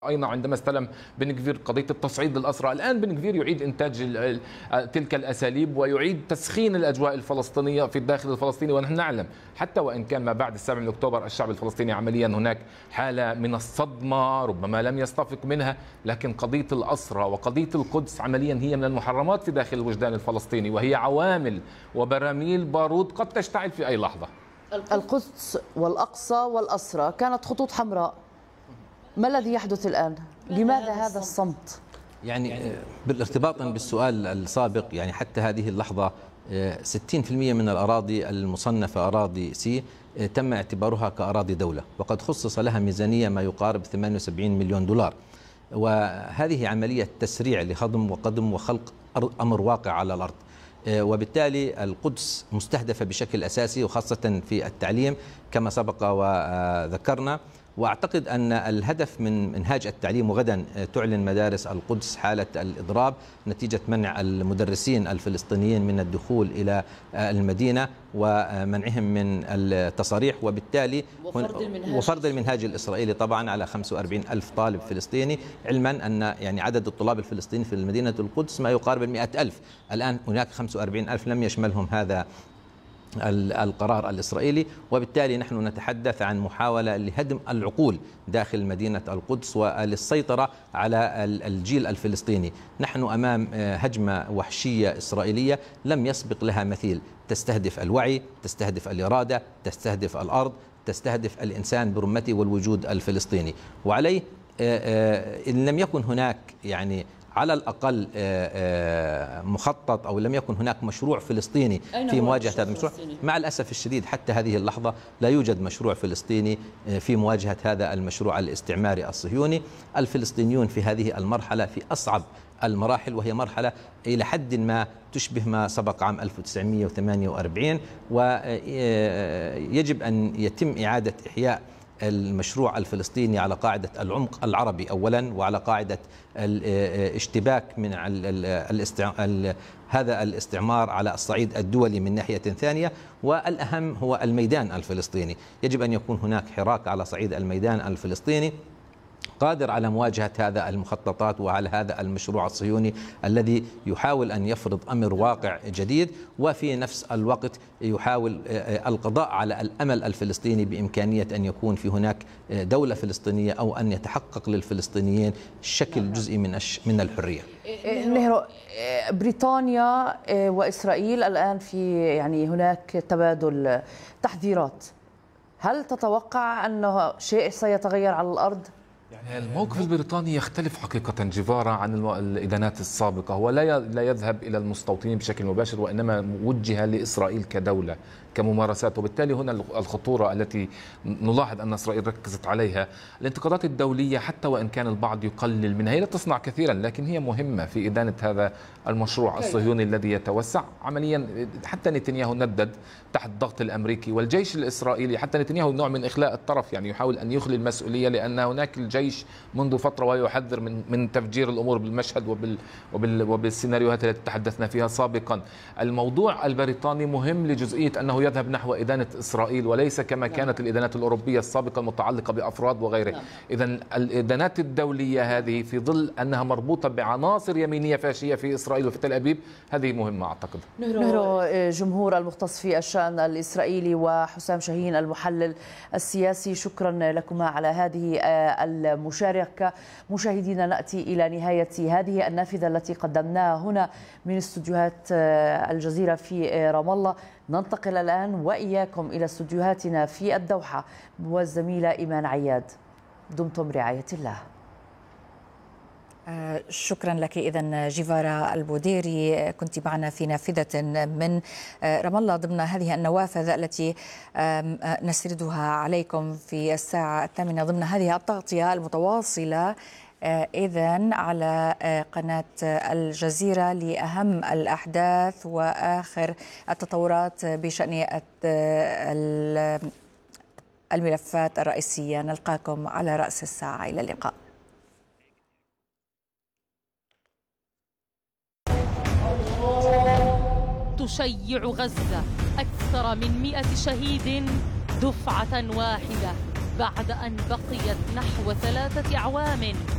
أيضا عندما استلم بن كفير قضية التصعيد للأسرى. الآن بن كفير يعيد إنتاج تلك الأساليب ويعيد تسخين الأجواء الفلسطينية في الداخل الفلسطيني، ونحن نعلم حتى وإن كان ما بعد 7 أكتوبر الشعب الفلسطيني عمليا هناك حالة من الصدمة ربما لم يستفق منها، لكن قضية الأسرى وقضية القدس عمليا هي من المحرمات في داخل الوجدان الفلسطيني، وهي عوامل وبراميل بارود قد تشتعل في أي لحظة. القدس والأقصى والأسرى كانت خطوط حمراء، ما الذي يحدث الآن؟ لماذا هذا الصمت؟ يعني بالارتباط بالسؤال السابق، يعني حتى هذه اللحظة 60% من الأراضي المصنفة أراضي سي تم اعتبارها كأراضي دولة، وقد خصص لها ميزانية ما يقارب 78 مليون دولار، وهذه عملية تسريع لهضم وقدم وخلق أمر واقع على الأرض. وبالتالي القدس مستهدفة بشكل أساسي، وخاصة في التعليم كما سبق وذكرنا. وأعتقد أن الهدف من منهاج التعليم، وغدا تعلن مدارس القدس حالة الإضراب نتيجة منع المدرسين الفلسطينيين من الدخول إلى المدينة ومنعهم من التصاريح، وبالتالي وفرض المنهاج الإسرائيلي طبعا على 45 ألف طالب فلسطيني، علما أن يعني عدد الطلاب الفلسطينيين في مدينة القدس ما يقارب 100 ألف. الآن هناك 45 ألف لم يشملهم هذا القرار الإسرائيلي، وبالتالي نحن نتحدث عن محاولة لهدم العقول داخل مدينة القدس وللسيطرة على الجيل الفلسطيني. نحن أمام هجمة وحشية إسرائيلية لم يسبق لها مثيل، تستهدف الوعي، تستهدف الإرادة، تستهدف الأرض، تستهدف الإنسان برمته والوجود الفلسطيني. وعليه إن لم يكن هناك يعني على الأقل مخطط أو لم يكن هناك مشروع فلسطيني في مواجهة هذا المشروع، مع الأسف الشديد حتى هذه اللحظة لا يوجد مشروع فلسطيني في مواجهة هذا المشروع الاستعماري الصهيوني. الفلسطينيون في هذه المرحلة في أصعب المراحل، وهي مرحلة إلى حد ما تشبه ما سبق عام 1948، ويجب أن يتم إعادة إحياء المشروع الفلسطيني على قاعدة العمق العربي أولا، وعلى قاعدة الاشتباك من هذا الاستعمار على الصعيد الدولي من ناحية ثانية. والأهم هو الميدان الفلسطيني، يجب أن يكون هناك حراك على صعيد الميدان الفلسطيني قادر على مواجهة هذا المخططات وعلى هذا المشروع الصهيوني الذي يحاول أن يفرض أمر واقع جديد، وفي نفس الوقت يحاول القضاء على الأمل الفلسطيني بإمكانية أن يكون في هناك دولة فلسطينية أو أن يتحقق للفلسطينيين شكل جزئي من الحرية. نهرو، بريطانيا وإسرائيل الآن في يعني هناك تبادل تحذيرات، هل تتوقع أنه شيء سيتغير على الأرض؟ يعني الموقف البريطاني يختلف حقيقة جيفارا عن الإدانات السابقة، هو لا يذهب إلى المستوطنين بشكل مباشر، وإنما وجه لإسرائيل كدولة كممارسات. وبالتالي هنا الخطورة التي نلاحظ أن إسرائيل ركزت عليها. الانتقادات الدولية حتى وإن كان البعض يقلل منها، هي لا تصنع كثيرا لكن هي مهمة في إدانة هذا المشروع الصهيوني الذي يتوسع عمليا. حتى نتنياهو ندد تحت الضغط الأمريكي والجيش الإسرائيلي، حتى نتنياهو نوع من إخلاء الطرف، يعني يحاول أن يخلي المسؤولية، لأن هناك الجيش منذ فترة ويحذر من تفجير الأمور بالمشهد وبالسيناريوهات التي تحدثنا فيها سابقا. الموضوع البريطاني مهم لجزئية أنه يذهب نحو إدانة إسرائيل، وليس كما كانت الإدانات الأوروبية السابقة المتعلقة بأفراد وغيره. إذن الإدانات الدولية هذه في ظل أنها مربوطة بعناصر يمينية فاشية في إسرائيل وفي تل أبيب، هذه مهمة أعتقد. نهرو جمهور المختص في الشأن الإسرائيلي وحسام شاهين المحلل السياسي، شكرا لكما على هذه المشاركة. مشاهدينا، نأتي إلى نهاية هذه النافذة التي قدمناها هنا من استوديوهات الجزيرة في رام الله. ننتقل الآن وإياكم إلى استوديوهاتنا في الدوحة والزميلة إيمان عياد. دمتم رعاية الله. شكرا لك. إذن جيفارا البوديري، كنت معنا في نافذة من رام الله ضمن هذه النوافذ التي نسردها عليكم في الساعة 8 ضمن هذه التغطية المتواصلة إذن على قناة الجزيرة لأهم الأحداث وآخر التطورات بشأن الملفات الرئيسية. نلقاكم على رأس الساعة. إلى اللقاء. تشيع غزة أكثر من 100 شهيد دفعة واحدة بعد أن بقيت نحو 3 أعوام